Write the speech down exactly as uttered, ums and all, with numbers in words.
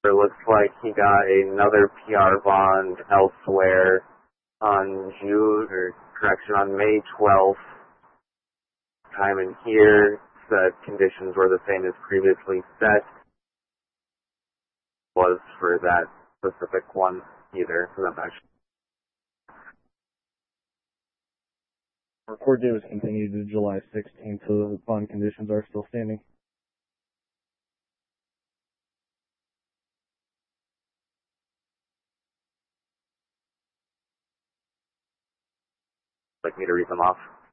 It looks like he got another P R bond elsewhere on June, or correction, on May twelfth. Time in here, the conditions were the same as previously set. Was for that specific one either, for that match. Court date was continued to July sixteenth, so the bond conditions are still standing. Like me to read them off?